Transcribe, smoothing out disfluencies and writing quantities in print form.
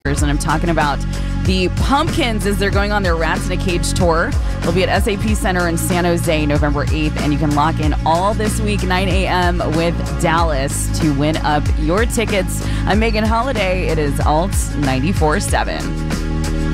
And I'm talking about the Pumpkins as they're going on their Rats in a Cage tour. They'll be at SAP Center in San Jose November 8th, and you can lock in all this week, 9 a.m. with Dallas to win up your tickets. I'm Megan Holiday. It is Alt 94.7.